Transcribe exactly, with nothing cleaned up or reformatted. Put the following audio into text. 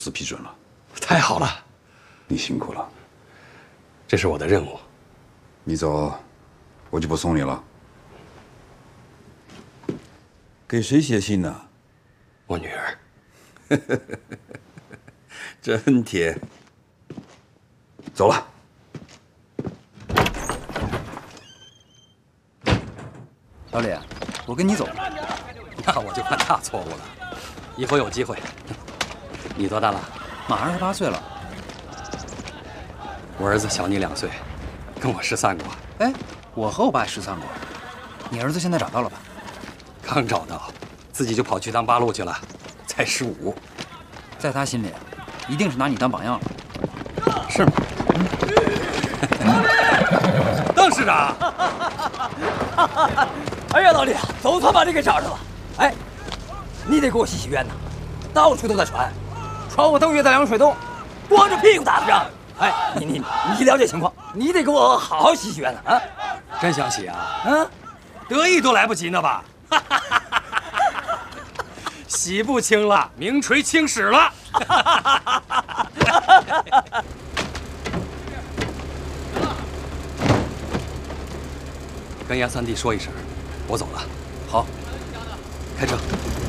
司批准了。 太好了， 你辛苦了。 这是我的任务。 你走，我就不送你了。给谁写信呢？ 我女儿。 真甜。走了。 老李，我跟你走。 那我就犯大错误了。以后有机会。你多大了？ 马二十八岁了。 我儿子小你两岁，跟我失散过。 哎，我和我爸失散过。你儿子现在找到了吧？ 刚找到，自己就跑去当八路去了，才十五。 在他心里，一定是拿你当榜样了。 是吗？邓市长。 哎呀，老李，总算把你给找着了。哎，你得给我洗洗冤呐，到处都在传，传我邓岳在凉水洞光着屁股打的仗。哎，你你你了解情况，你得给我好好洗洗冤呐啊！ 真想洗啊？ 嗯， 得意都来不及呢吧？洗不清了，名垂青史了。跟杨三弟说一声，我走了。 好， 开车。